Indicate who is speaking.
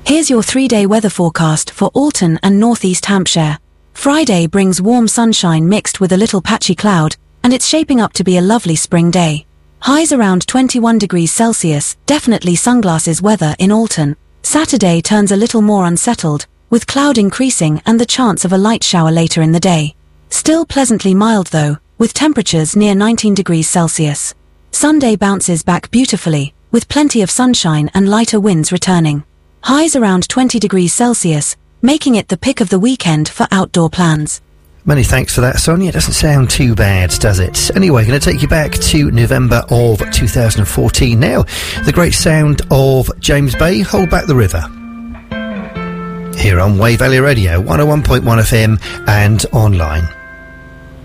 Speaker 1: Here's your 3-day weather forecast for Alton and northeast Hampshire. Friday brings warm sunshine mixed with a little patchy cloud, and it's shaping up to be a lovely spring day. Highs around 21 degrees Celsius, definitely sunglasses weather in Alton. Saturday turns a little more unsettled, with cloud increasing and the chance of a light shower later in the day. Still pleasantly mild though, with temperatures near 19 degrees Celsius. Sunday bounces back beautifully, with plenty of sunshine and lighter winds returning. Highs around 20 degrees Celsius, making it the pick of the weekend for outdoor plans.
Speaker 2: Many thanks for that, Sonia. It doesn't sound too bad, does it? Anyway, going to take you back to November of 2014 now. The great sound of James Bay, Hold Back the River. Here on Wave Valley Radio, 101.1 FM and online.